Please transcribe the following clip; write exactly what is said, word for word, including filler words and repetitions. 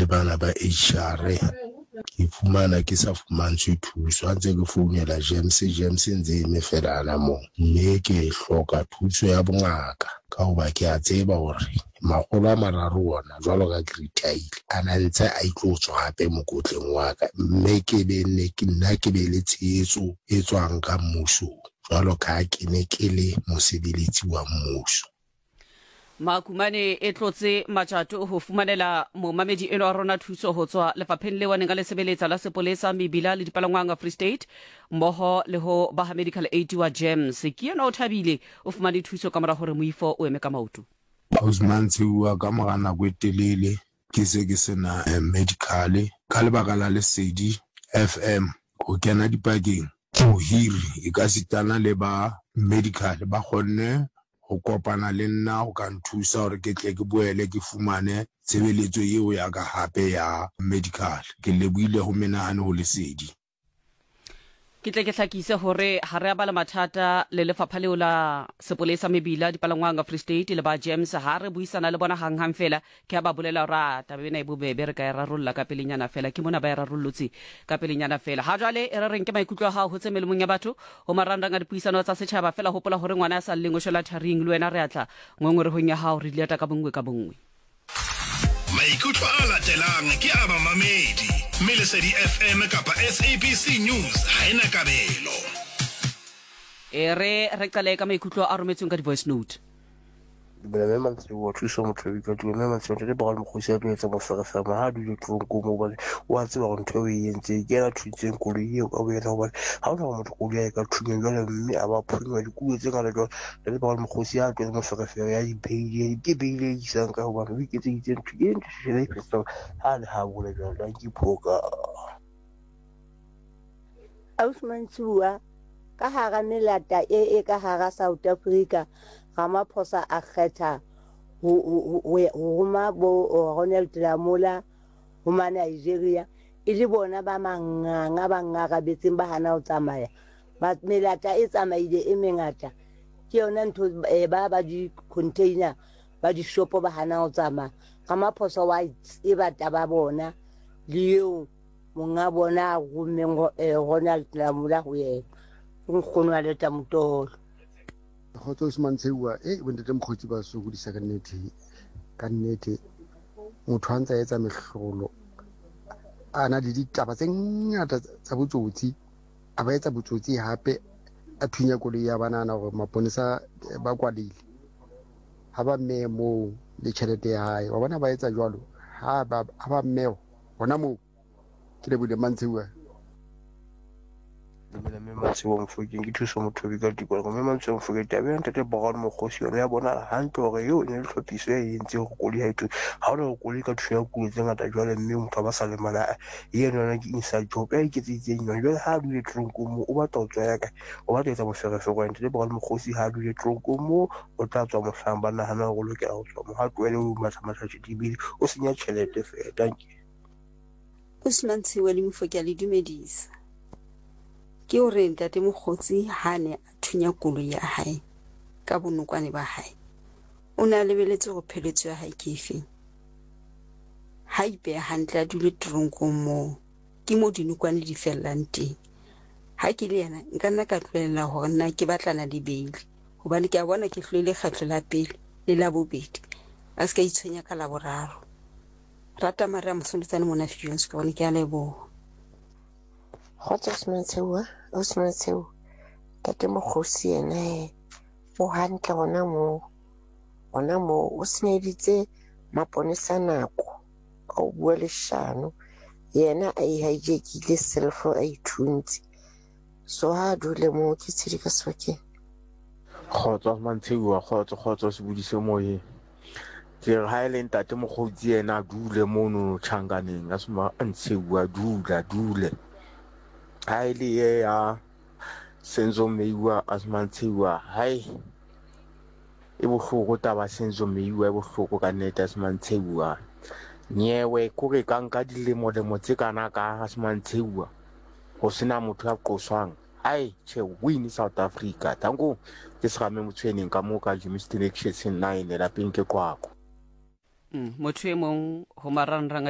le bana ba H R ke fumana ke sa fumantshwe thuso a ntse ke founela James James ntse me felana mo mme ke hloka thuso ya bongaka ka hoba ke a tseba hore makgolo a mararo ona jwalo ka retail ana ntse a itlotswa hape mokotleng wa ka mme ke be ne ke nna ke be le tshehetso e tswang ka mmuso jwalo ka ke ne ke le mosebeletsi wa mmuso. Makumane e tlotse matjato ho fumanela momamedi eno a rona thuso ho tswa lefapheng le waneng le sebeletsa la sepolesa mebila le dipalangwang Free State mmoho le ho ba medical aid wa James ke yena o thabile o fumane thuso ka mora hore moifo o eme ka maoto. Osman Tsiwa ka mora nako e telele ke se ke sena medical ka lebaka la lesedi F M ho kena dipakeng mohiri e ka sitana le ba medical ba kgonne ho kopana le nna ho ka nthusa hore ke tle ke boele ke fumane tshebeletso eo ya ka hape ya medical ke lebohile ho menahane ho lesedi. Ke tle ke hlakise hore ha re a bala mathata le lefapha leo la sepolesa mebila dipalangwang Free State le ba James ha re buisana le bona hang hang fela ke a ba bolela hore taba ena e bobebe re ka e rarolla ka pelenyana fela ke mona ba e rarollotse ka pelenyana fela ha jwale e re reng ke maikutlo a hao ho tsemelong ya batho ho marandang a dipuisano tsa setjhaba fela hopola hore ngwana a sa leng o shela tharing le wena re atla ngongwe re hong ya hao re diata ka bongwe ka bongwe. Maikutlo a latelang ke a mamamedi mme Lesedi F M kapa S A B C News ha ena kabelo. E re re qale ka maikutlo a rometsweng ka di voice note. Bela me mantse wa thuso motho ka di me mantse tse ba go mokhosi a tletsa mo ferefere ma ha dule tronko mo ba wa tseba go ntho e entse ke ra thutseng koloi eo ka boela ba ha ona motho koloi ya ka thunya jwale mme a ba phunwa dikuwe tse ngala jwale le ba go mokhosi a tletsa mo ferefere ya di beile ke beile isang ka ho ba re ke tse itse ntho ke ntho se le festa ha le ha bole jwale la ke phoka. Osman Tsiwa ka hara melata e e ka hara South Africa Ramaphosa a kgetha ho roma bo Ronald Lamola ho ma Nigeria e le bona ba manganga ba ngarabetseng ba hana ho tsamaya ba melata e tsamaile e mengata ke yona ntho ba ba di container ba di shopo ba hana ho tsamaya Ramaphosa wa e bata ba bona le eo monga bona go mengo Ronald Lamola ho yena go kgonwa le ta motolo. Khotso Osman Tsiwa e bontate mokgotsi ba so go disa ka nnete ka nnete motho a ntse a etsa mehlolo ana le ditaba tse ngata tsa botsotsi a ba etsa botsotsi hape a thunya koloi ya banana hore maponesa ba kwalile ha ba mme mo le tšhelete ya hae wa bona ba etsa jwalo ha ba ha ba mme hona mo ke le bule Mantsiwa. Bela me mantse wa mfoking ke thuso motho ka di kwa me mantse wa mfoking tabe ntate ba go mokhosi yona ya bona hantle hore yo ne le hlophiso e entse go koloi ha itu ha ona go koloi ka thuya kuwe tse ngata jwale mme motho ba sa le mala yena yona ke inside job e ke tsitseng yona jwale ha dule tronko mo o batla go tsaya ka o batla etsa moferefere wa ntate ba go mokhosi ha dule tronko mo o tla tswa mohlang ba nahana go lokela go tswa mo ha twele o matha matha tshitibili o senya tšhelete fe. Thank you. Osman Tsiwa le mfoki a le dumedisa ke o re ntate mokgotsi ha ne a thunya koloi ya hae ka bonokwane ba hae o na lebeletse go pheletso ya hae ke efeng ha ipe hantle a dule tronkong mo ke mo dinokwane di fellang teng ha ke le yana nka nna ka tloela hore nna ke batlana le beile hobane ke a bona ke hlwele kgatlo la pele le la bobedi a se ka itshwenya ka la boraro rata mara mosolotsane mona Fions ka bona ke a leboha. Khotso Osman Tsiwa Osman Tsiwa tate mokhosi ene o hantle gona mo gona mo o seneditse maponesa nako ka o bua leshano yena a e hijackile selfo a ithuntse so ha dule mo ke tshedi ka soke. Khotso Osman Tsiwa khotso khotso se budise moye ke re ha ile ntate mokgotsi ena dule mo no Changaneng a sema Tsiwa dula dule ha ile ye ya Senzo Meiwa Osman Tsiwa hai e bohloko taba Senzo Meiwa e bohloko ka nnete Osman Tsiwa nyewe kore ka nka dilemo le motse kana ka Osman Tsiwa ho sena motho ya qoswang hai che win South Africa tango ke se game motshweneng ka mo ka Jimmy Selection nine la pinke kwako mm motho e mong ho marangrang